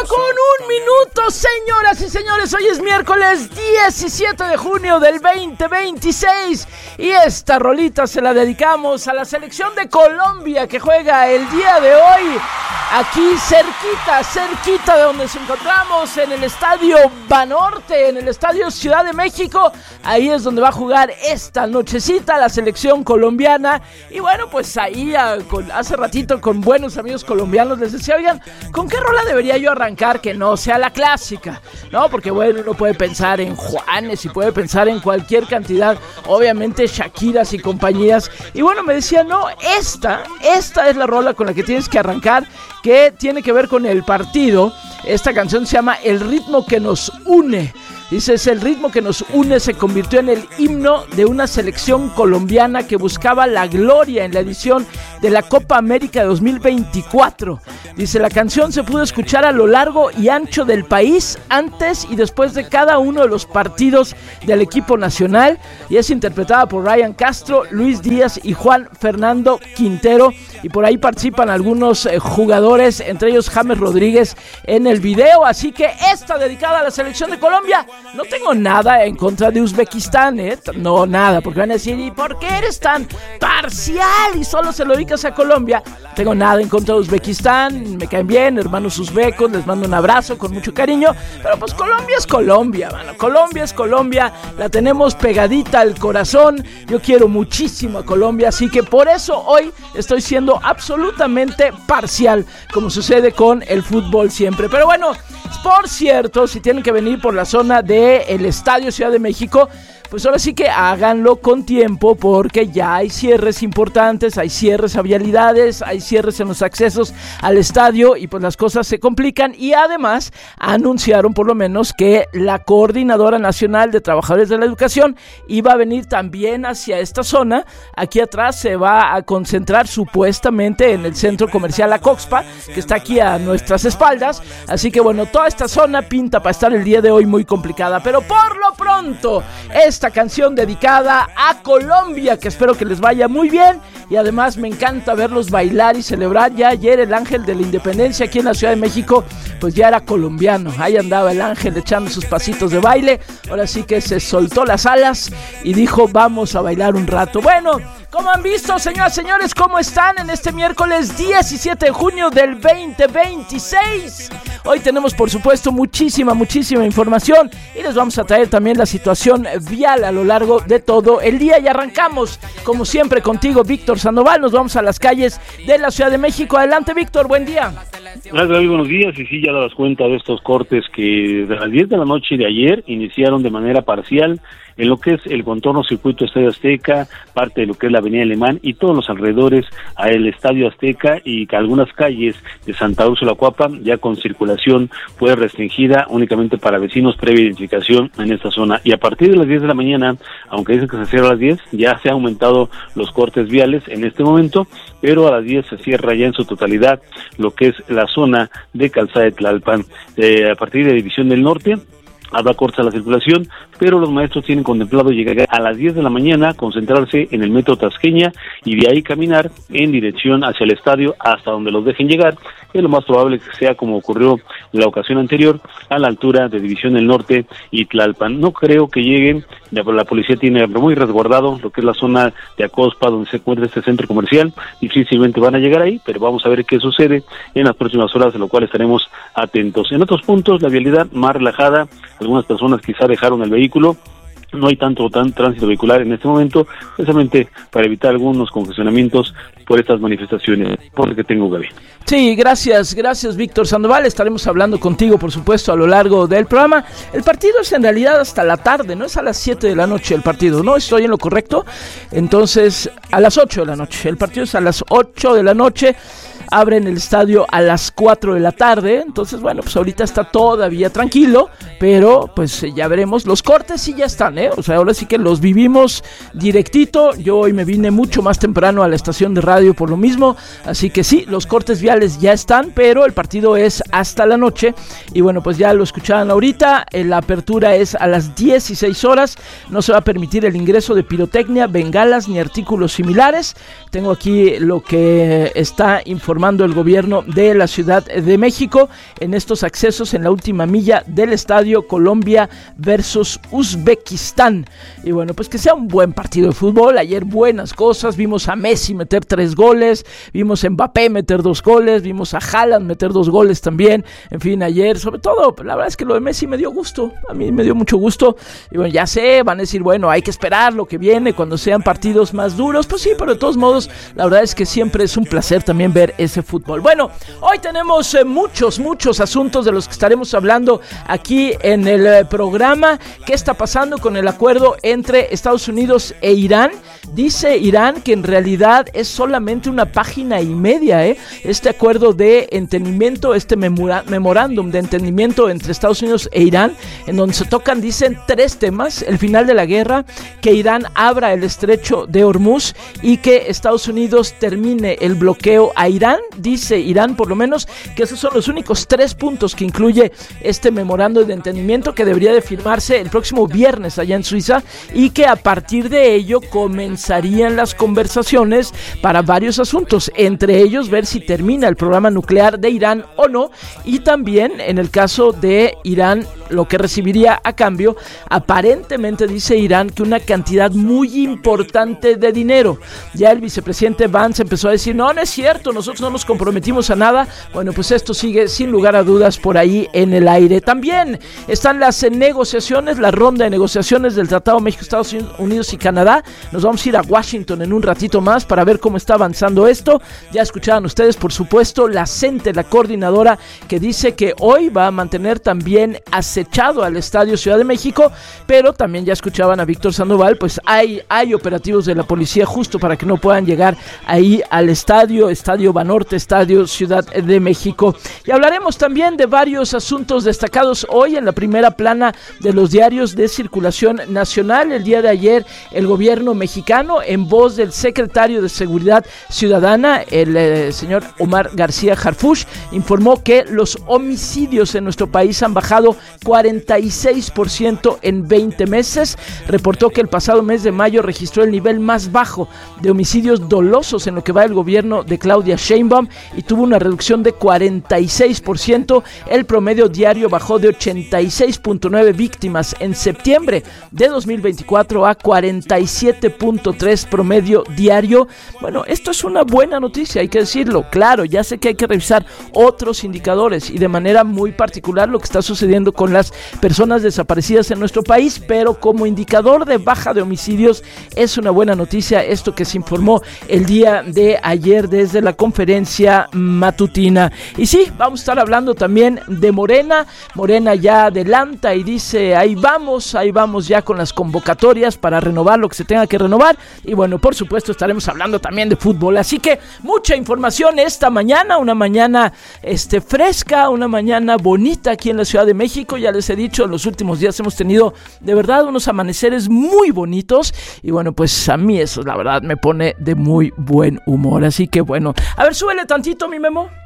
con 1 minuto, señoras y señores. Hoy es miércoles 17 de junio del 2026 y esta rolita se la dedicamos a la selección de Colombia que juega el día de hoy aquí cerquita de donde nos encontramos, en el Estadio Banorte, en el Estadio Ciudad de México. Ahí es donde va a jugar esta nochecita la selección colombiana. Y bueno, pues ahí hace ratito con buenos amigos colombianos les decía, oigan, ¿con qué rola debería yo arrancar que no sea la clásica? No, porque bueno, uno puede pensar en Juanes y puede pensar en cualquier cantidad, obviamente Shakiras y compañías. Y bueno, me decía, no, esta es la rola con la que tienes que arrancar, que tiene que ver con el partido. Esta canción se llama El ritmo que nos une. Dice, es el ritmo que nos une, se convirtió en el himno de una selección colombiana que buscaba la gloria en la edición de la Copa América de 2024. Dice, la canción se pudo escuchar a lo largo y ancho del país, antes y después de cada uno de los partidos del equipo nacional, y es interpretada por Ryan Castro, Luis Díaz y Juan Fernando Quintero, y por ahí participan algunos jugadores, entre ellos James Rodríguez en el video. Así que esta dedicada a la selección de Colombia. No tengo nada en contra de Uzbekistán, no, nada, porque van a decir, ¿y por qué eres tan parcial y solo se lo dedicas a Colombia? No tengo nada en contra de Uzbekistán, me caen bien, hermanos uzbecos, les mando un abrazo con mucho cariño, pero pues Colombia es Colombia, mano. Colombia es Colombia, la tenemos pegadita al corazón, yo quiero muchísimo a Colombia, así que por eso hoy estoy siendo absolutamente parcial, como sucede con el fútbol siempre. Pero bueno, por cierto, si tienen que venir por la zona del Estadio Ciudad de México, pues ahora sí que háganlo con tiempo, porque ya hay cierres importantes, hay cierres a vialidades, hay cierres en los accesos al estadio y pues las cosas se complican. Y además anunciaron por lo menos que la Coordinadora Nacional de Trabajadores de la Educación iba a venir también hacia esta zona. Aquí atrás se va a concentrar supuestamente en el centro comercial Acoxpa, que está aquí a nuestras espaldas. Así que bueno, toda esta zona pinta para estar el día de hoy muy complicada, pero por lo pronto esta canción dedicada a Colombia, que espero que les vaya muy bien, y además me encanta verlos bailar y celebrar. Ya ayer el Ángel de la Independencia aquí en la Ciudad de México pues ya era colombiano, ahí andaba el Ángel echando sus pasitos de baile. Ahora sí que se soltó las alas y dijo, vamos a bailar un rato. Bueno, ¿cómo han visto, señoras y señores? ¿Cómo están en este miércoles 17 de junio del 2026? Hoy tenemos, por supuesto, muchísima información y les vamos a traer también la situación vial a lo largo de todo el día. Y arrancamos, como siempre, contigo, Víctor Sandoval. Nos vamos a las calles de la Ciudad de México. Adelante, Víctor, buen día. Gracias, buenos días. Y sí, ya dabas cuenta de estos cortes que de las 10 de la noche de ayer iniciaron de manera parcial en lo que es el contorno circuito Estadio Azteca, parte de lo que es la Avenida Alemán y todos los alrededores al Estadio Azteca, y que algunas calles de Santa Úrsula Cuapa ya con circulación fue restringida únicamente para vecinos previa identificación en esta zona. Y a partir de las 10 de la mañana, aunque dicen que se cierra a las 10, ya se han aumentado los cortes viales en este momento, pero a las 10 se cierra ya en su totalidad lo que es la zona de Calzada de Tlalpan. A partir de División del Norte habrá cortes a la circulación, pero los maestros tienen contemplado llegar a las 10 de la mañana, concentrarse en el metro Tasqueña y de ahí caminar en dirección hacia el estadio hasta donde los dejen llegar. Es lo más probable que sea como ocurrió la ocasión anterior, a la altura de División del Norte y Tlalpan. No creo que lleguen, la policía tiene muy resguardado lo que es la zona de Acoxpa, donde se encuentra este centro comercial. Difícilmente van a llegar ahí, pero vamos a ver qué sucede en las próximas horas, de lo cual estaremos atentos. En otros puntos, la vialidad más relajada, algunas personas quizá dejaron el vehículo, no hay tanto tránsito vehicular en este momento, precisamente para evitar algunos congestionamientos por estas manifestaciones, por lo que tengo, Gaby. Sí, gracias Víctor Sandoval, estaremos hablando contigo, por supuesto, a lo largo del programa. El partido es en realidad hasta la tarde, no es a las 7 de la noche el partido, ¿no? ¿Estoy en lo correcto? Entonces, a las 8 de la noche, el partido es a las 8 de la noche. Abren el estadio a las 4 de la tarde, entonces bueno, pues ahorita está todavía tranquilo, pero pues ya veremos. Los cortes sí ya están, o sea, ahora sí que los vivimos directito. Yo hoy me vine mucho más temprano a la estación de radio por lo mismo, así que sí, los cortes viales ya están, pero el partido es hasta la noche, y bueno, pues ya lo escuchaban ahorita, la apertura es a las 16 horas, no se va a permitir el ingreso de pirotecnia, bengalas ni artículos similares. Tengo aquí lo que está informado informando el gobierno de la Ciudad de México en estos accesos en la última milla del estadio Colombia versus Uzbekistán. Y bueno, pues que sea un buen partido de fútbol. Ayer buenas cosas, vimos a Messi meter 3 goles, vimos a Mbappé meter 2 goles, vimos a Haaland meter 2 goles también. En fin, ayer, sobre todo, la verdad es que lo de Messi me dio gusto, a mí me dio mucho gusto. Y bueno, ya sé, van a decir, bueno, hay que esperar lo que viene cuando sean partidos más duros. Pues sí, pero de todos modos, la verdad es que siempre es un placer también ver ese fútbol. Bueno, hoy tenemos muchos asuntos de los que estaremos hablando aquí en el programa. ¿Qué está pasando con el acuerdo entre Estados Unidos e Irán? Dice Irán que en realidad es solamente una página y media, este acuerdo de entendimiento, este memorándum de entendimiento entre Estados Unidos e Irán, en donde se tocan, dicen, 3 temas: el final de la guerra, que Irán abra el estrecho de Hormuz y que Estados Unidos termine el bloqueo a Irán. Dice Irán, por lo menos, que esos son los únicos 3 puntos que incluye este memorándum de entendimiento, que debería de firmarse el próximo viernes allá en Suiza, y que a partir de ello comenzarían las conversaciones para varios asuntos, entre ellos ver si termina el programa nuclear de Irán o no, y también en el caso de Irán lo que recibiría a cambio. Aparentemente dice Irán que una cantidad muy importante de dinero. Ya el vicepresidente Vance empezó a decir, no es cierto, nosotros no nos comprometimos a nada. Bueno, pues esto sigue sin lugar a dudas por ahí en el aire. También están las negociaciones, la ronda de negociaciones del Tratado México, Estados Unidos y Canadá. Nos vamos a ir a Washington en un ratito más para ver cómo está avanzando esto. Ya escuchaban ustedes, por supuesto, la CENTE, la coordinadora, que dice que hoy va a mantener también acechado al Estadio Ciudad de México, pero también ya escuchaban a Víctor Sandoval, pues hay operativos de la policía justo para que no puedan llegar ahí al Estadio Banorte, Estadio Ciudad de México. Y hablaremos también de varios asuntos destacados hoy en la primera plana de los diarios de circulación nacional. El día de ayer, el gobierno mexicano, en voz del secretario de Seguridad Ciudadana, el señor Omar García Harfuch, informó que los homicidios en nuestro país han bajado 46% en 20 meses. Reportó que el pasado mes de mayo registró el nivel más bajo de homicidios dolosos en lo que va del gobierno de Claudia Sheinbaum y tuvo una reducción de 46%. El promedio diario bajó de 86.9 víctimas en septiembre de 2024 a 47.3 promedio diario. Bueno, esto es una buena noticia, hay que decirlo. Claro, ya sé que hay que revisar otros indicadores y de manera muy particular lo que está sucediendo con las personas desaparecidas en nuestro país, pero como indicador de baja de homicidios es una buena noticia esto que se informó el día de ayer desde la conferencia matutina. Y sí, vamos a estar hablando también de Morena. Morena ya adelanta y dice, ahí vamos ya con las convocatorias para renovar lo que se tenga que renovar. Y bueno, por supuesto estaremos hablando también de fútbol, así que mucha información esta mañana, una mañana fresca, una mañana bonita aquí en la Ciudad de México. Ya les he dicho, en los últimos días hemos tenido de verdad unos amaneceres muy bonitos y bueno, pues a mí eso la verdad me pone de muy buen humor, así que bueno, a ver, súbele tantito mi Memo.